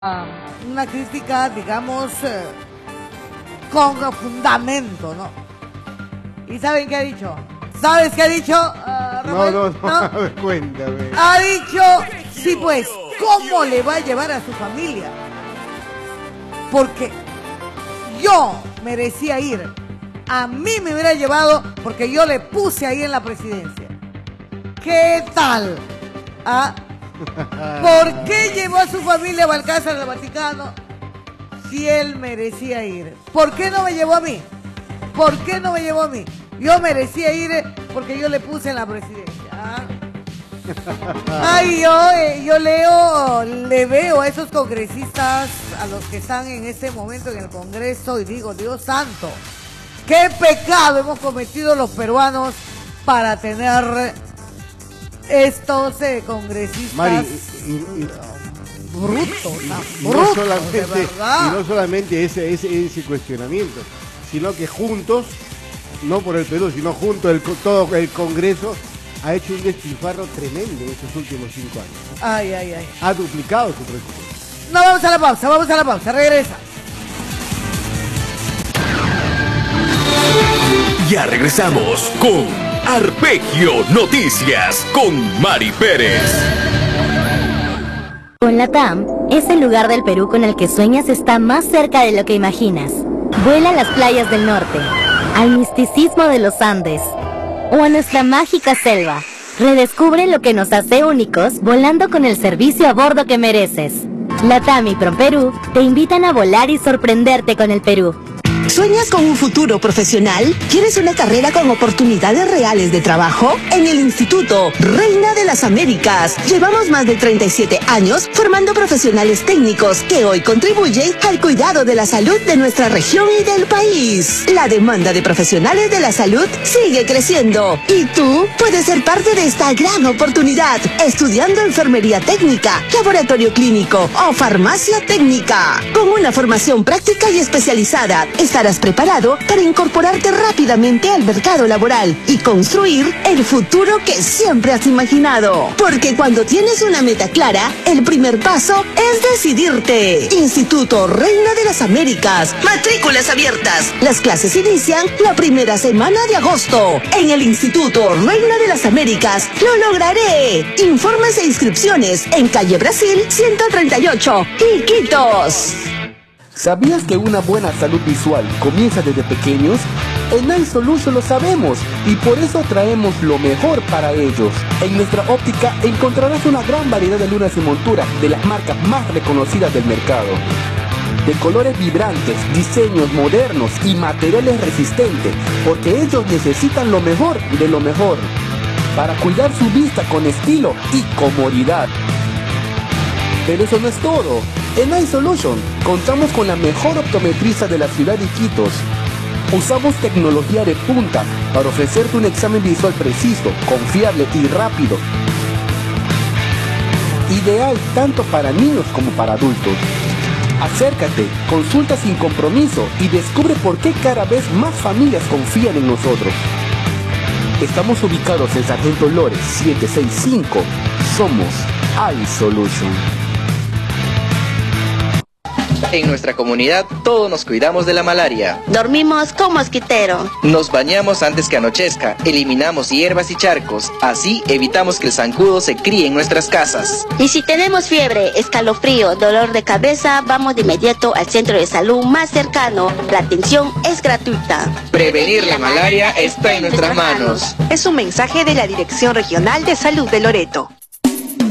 Una crítica, digamos, con fundamento, ¿no? ¿Y saben qué ha dicho? ¿Sabes qué ha dicho, Rafael? No, a ver, cuéntame. Ha dicho, sí pues, ¿cómo le va a llevar a su familia? Porque yo merecía ir. A mí me hubiera llevado porque yo le puse ahí en la presidencia. ¿Qué tal? ¿Ah? ¿Por qué llevó a su familia a Balcázar del Vaticano si él merecía ir? ¿Por qué no me llevó a mí? ¿Por qué no me llevó a mí? Yo merecía ir porque yo le puse en la presidencia. ¿Ah? Ay, yo le veo a esos congresistas, a los que están en este momento en el Congreso, y digo, Dios santo, qué pecado hemos cometido los peruanos para tener estos congresistas Mari, brutos, y no solamente ese cuestionamiento, sino que juntos, no por el Perú, sino junto todo el Congreso ha hecho un despilfarro tremendo en estos últimos 5 años. Ay. Ha duplicado su presupuesto. No, vamos a la pausa, regresa. Ya regresamos con Arpegio Noticias con Mari Pérez. Con LATAM, ese lugar del Perú con el que sueñas está más cerca de lo que imaginas. Vuela a las playas del norte, al misticismo de los Andes o a nuestra mágica selva. Redescubre lo que nos hace únicos volando con el servicio a bordo que mereces. LATAM y ProPerú te invitan a volar y sorprenderte con el Perú. ¿Sueñas con un futuro profesional? ¿Quieres una carrera con oportunidades reales de trabajo? En el Instituto Reina de las Américas llevamos más de 37 años formando profesionales técnicos que hoy contribuyen al cuidado de la salud de nuestra región y del país. La demanda de profesionales de la salud sigue creciendo y tú puedes ser parte de esta gran oportunidad estudiando enfermería técnica, laboratorio clínico o farmacia técnica. Con una formación práctica y especializada, estarás preparado para incorporarte rápidamente al mercado laboral y construir el futuro que siempre has imaginado. Porque cuando tienes una meta clara, el primer paso es decidirte. Instituto Reina de las Américas. Matrículas abiertas. Las clases inician la primera semana de agosto. En el Instituto Reina de las Américas lo lograré. Informes e inscripciones en calle Brasil 138, Iquitos. ¿Sabías que una buena salud visual comienza desde pequeños? En iSolution lo sabemos y por eso traemos lo mejor para ellos. En nuestra óptica encontrarás una gran variedad de lunas y monturas de las marcas más reconocidas del mercado. De colores vibrantes, diseños modernos y materiales resistentes, porque ellos necesitan lo mejor de lo mejor para cuidar su vista con estilo y comodidad. Pero eso no es todo. En iSolution contamos con la mejor optometrista de la ciudad de Iquitos. Usamos tecnología de punta para ofrecerte un examen visual preciso, confiable y rápido. Ideal tanto para niños como para adultos. Acércate, consulta sin compromiso y descubre por qué cada vez más familias confían en nosotros. Estamos ubicados en Sargento Lores 765. Somos iSolution. En nuestra comunidad todos nos cuidamos de la malaria. Dormimos con mosquitero. Nos bañamos antes que anochezca, eliminamos hierbas y charcos, así evitamos que el zancudo se críe en nuestras casas. Y si tenemos fiebre, escalofrío, dolor de cabeza, vamos de inmediato al centro de salud más cercano. La atención es gratuita. Prevenir la malaria está en nuestras manos. Es un mensaje de la Dirección Regional de Salud de Loreto.